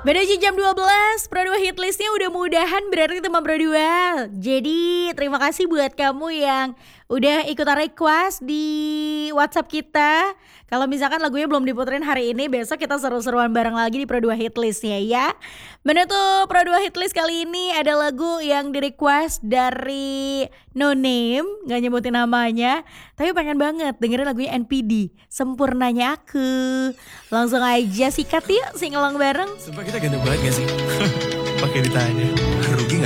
Menuju jam 12, Pro 2 hitlistnya udah mudahan berarti teman Pro 2. Jadi terima kasih buat kamu yang udah ikutan request di WhatsApp kita. Kalau misalkan lagunya belum diputerin hari ini, besok kita seru-seruan bareng lagi di Pro 2 hitlistnya ya. Menutup Pro 2 hitlist kali ini ada lagu yang di request dari No Name, gak nyebutin namanya, tapi pengen banget dengerin lagunya NPD, Sempurnanya Aku. Langsung aja sikat yuk, singelong bareng. Sumpah kita ganteng banget gak sih? Pakai ditanya. Rugi gak